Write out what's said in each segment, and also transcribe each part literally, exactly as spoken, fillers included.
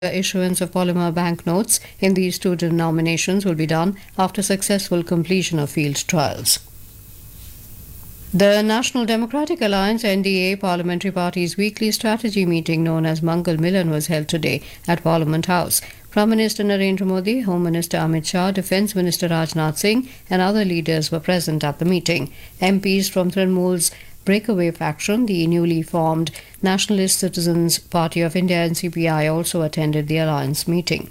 The issuance of polymer banknotes in these two denominations will be done after successful completion of field trials. The National Democratic Alliance N D A Parliamentary Party's weekly strategy meeting known as Mangal Milan was held today at Parliament House. Prime Minister Narendra Modi, Home Minister Amit Shah, Defence Minister Rajnath Singh and other leaders were present at the meeting. M Ps from Trinamool's breakaway faction, the newly formed Nationalist Citizens Party of India N C P I, also attended the alliance meeting.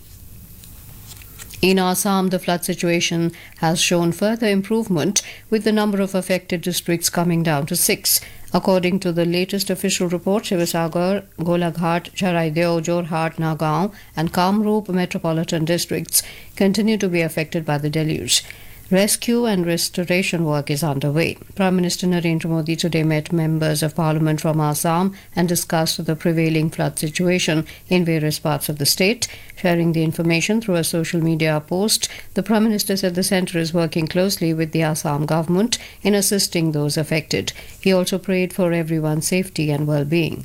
In Assam, the flood situation has shown further improvement, with the number of affected districts coming down to six. According to the latest official report, Sivasagar, Golaghat, Charaideo, Jorhat, Nagaon and Kamrup metropolitan districts continue to be affected by the deluge. Rescue and restoration work is underway. Prime Minister Narendra Modi today met members of Parliament from Assam and discussed the prevailing flood situation in various parts of the state. Sharing the information through a social media post, the Prime Minister said the centre is working closely with the Assam government in assisting those affected. He also prayed for everyone's safety and well-being.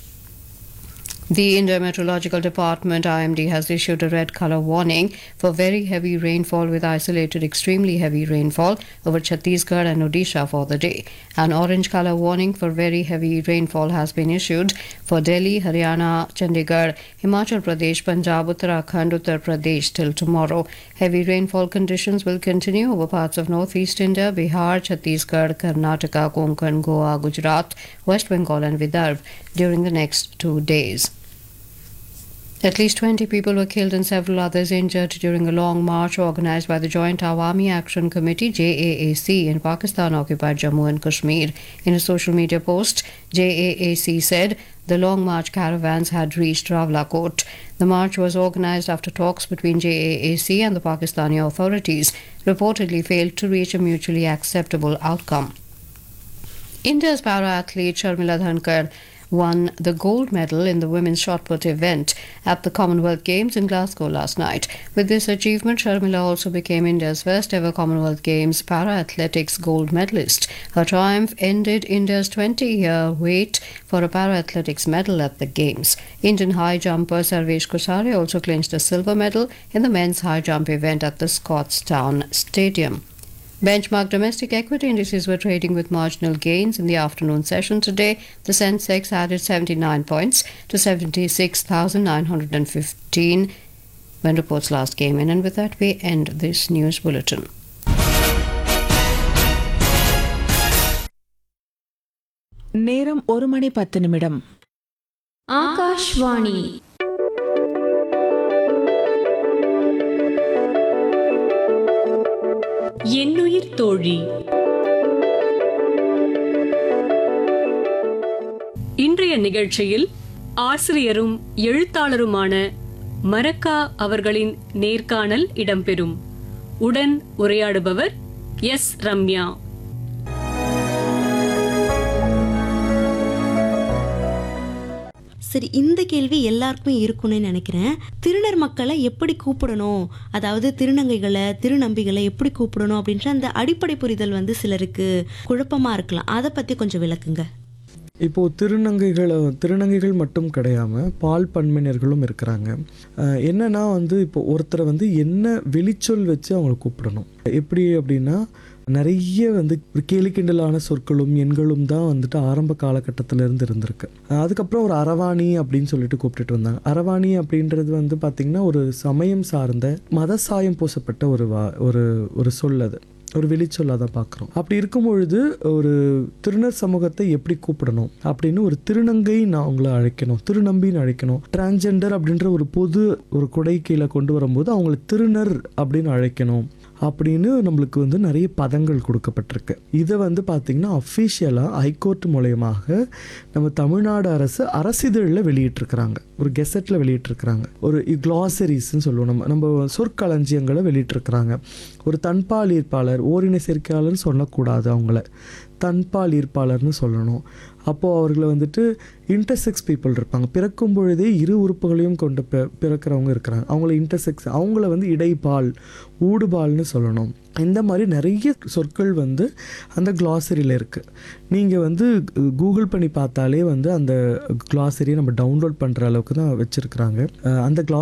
The India Meteorological Department I M D has issued a red colour warning for very heavy rainfall with isolated extremely heavy rainfall over Chhattisgarh and Odisha for the day. An orange colour warning for very heavy rainfall has been issued for Delhi, Haryana, Chandigarh, Himachal Pradesh, Punjab, Uttarakhand, Uttar Pradesh till tomorrow. Heavy rainfall conditions will continue over parts of northeast India, Bihar, Chhattisgarh, Karnataka, Konkan, Goa, Gujarat, West Bengal and Vidarbha during the next two days. At least twenty people were killed and several others injured during a long march organised by the Joint Awami Action Committee J A A C in Pakistan-occupied Jammu and Kashmir. In a social media post, J A A C said the long march caravans had reached Rawalakot. The march was organised after talks between J A A C and the Pakistani authorities reportedly failed to reach a mutually acceptable outcome. India's para-athlete Sharmila Dhankar won the gold medal in the women's shot put event at the Commonwealth Games in Glasgow last night. With this achievement, Sharmila also became India's first ever Commonwealth Games para-athletics gold medalist. Her triumph ended India's twenty-year wait for a para-athletics medal at the Games. Indian high jumper Sarvesh Kusare also clinched a silver medal in the men's high jump event at the Scottstown Stadium. Benchmark domestic equity indices were trading with marginal gains in the afternoon session today. The Sensex added seventy-nine points to seventy-six thousand nine hundred fifteen when reports last came in. And with that, we end this news bulletin. நேரம் ஒரு மணி பத்து நிமிடம். ஆகாஷ்வாணி என்னுயிர் தோழி. இன்றைய நிகழ்ச்சியில் ஆசிரியரும் எழுத்தாளருமான மரக்கா அவர்களின் நேர்காணல் இடம்பெறும். உடன் உரையாடுபவர் எஸ் ரம்யா. சரி, இந்த கேள்வி எல்லாருக்குமே இருக்கும்னு நினைக்கிறேன். திருநர் மக்களை எப்படி கூப்பிடணும், அதாவது திருநங்கைகளை திருநம்பிகளை எப்படி கூப்பிடணும் அப்படின்ற அந்த அடிப்படை புரிதல் வந்து சிலருக்கு குழப்பமா இருக்கலாம். அதை பத்தி கொஞ்சம் விளக்குங்க. இப்போது திருநங்கைகளை திருநங்கைகள் மட்டும் கிடையாமல் பால் பன்மையினர்களும் இருக்கிறாங்க. என்னன்னா வந்து இப்போ ஒருத்தரை வந்து என்ன வெளிச்சொல் வச்சு அவங்களை கூப்பிடணும், எப்படி அப்படின்னா நிறைய வந்து ஒரு கேலிக்கிண்டலான சொற்களும் எண்களும் தான் வந்துட்டு ஆரம்ப காலகட்டத்திலேருந்து இருந்திருக்கு. அதுக்கப்புறம் ஒரு அரவாணி அப்படின்னு சொல்லிட்டு கூப்பிட்டுட்டு வந்தாங்க. அரவாணி அப்படின்றது வந்து பார்த்திங்கன்னா ஒரு சமயம் சார்ந்த மத சாயம் பூசப்பட்ட ஒரு வா ஒரு ஒரு சொல், அது ஒரு வெளிச்சொல்லாக தான் பார்க்குறோம். அப்படி இருக்கும் பொழுது ஒரு திருநர் சமூகத்தை எப்படி கூப்பிடணும் அப்படின்னு ஒரு திருநங்கை நான் அவங்கள அழைக்கணும், திருநம்பின்னு அழைக்கணும். டிரான்ஸ்ஜெண்டர் அப்படின்ற ஒரு பொது ஒரு கொடை கீழே கொண்டு வரும்போது அவங்கள திருநர் அப்படின்னு அழைக்கணும் அப்படின்னு நம்மளுக்கு வந்து நிறைய பதங்கள் கொடுக்கப்பட்டிருக்கு. இதை வந்து பார்த்திங்கன்னா அஃபிஷியலாக ஹைகோர்ட் மூலயமாக நம்ம தமிழ்நாடு அரசு அரசிதழில் வெளியிட்டிருக்கிறாங்க, ஒரு கெசட்டில் வெளியிட்டிருக்கிறாங்க. ஒரு க்ளாசரிஸ்ன்னு சொல்லுவோம், நம்ம நம்ம சொற்களஞ்சியங்களை வெளியிட்டிருக்கிறாங்க. ஒரு தன்பால் ஈர்ப்பாளர், ஓரின சேர்க்கையாளர்னு சொல்லக்கூடாது, அவங்கள தன்பால் ஈர்ப்பாளர்னு சொல்லணும். அப்போது அவர்களை வந்துட்டு இன்டர்செக்ஸ் பீப்புள் இருப்பாங்க, பிறக்கும் பொழுதே இரு உறுப்புகளையும் கொண்டு பி பிறக்கிறவங்க இருக்கிறாங்க, அவங்கள இன்டர்செக்ஸ், அவங்கள வந்து இடைப்பால் ஊடுபால்னு சொல்லணும். இந்த மாதிரி நிறைய சொற்கள் வந்து அந்த க்ளாசரியில் இருக்குது. நீங்கள் வந்து கூகுள் பண்ணி பார்த்தாலே வந்து அந்த க்ளாசரியை நம்ம டவுன்லோட் பண்ணுற அளவுக்கு தான் வச்சுருக்குறாங்க. அந்த க்ளா